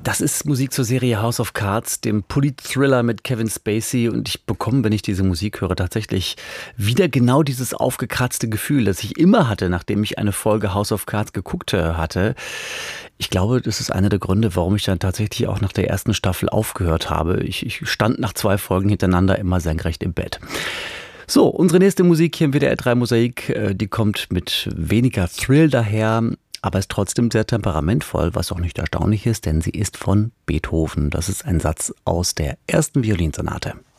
Das ist Musik zur Serie House of Cards, dem Polit-Thriller mit Kevin Spacey. Und ich bekomme, wenn ich diese Musik höre, tatsächlich wieder genau dieses aufgekratzte Gefühl, das ich immer hatte, nachdem ich eine Folge House of Cards geguckt hatte. Ich glaube, das ist einer der Gründe, warum ich dann tatsächlich auch nach der ersten Staffel aufgehört habe. Ich stand nach 2 Folgen hintereinander immer senkrecht im Bett. So, unsere nächste Musik hier im WDR 3 Mosaik, die kommt mit weniger Thrill daher, aber ist trotzdem sehr temperamentvoll, was auch nicht erstaunlich ist, denn sie ist von Beethoven. Das ist ein Satz aus der ersten Violinsonate.